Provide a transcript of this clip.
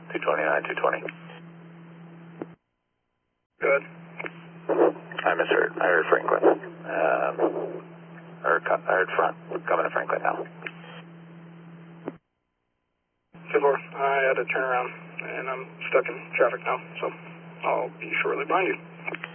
220. Good. I misheard. I heard Franklin. I heard front. Coming to Franklin now. 4, I had to turn around, and I'm stuck in traffic now, so I'll be shortly behind you.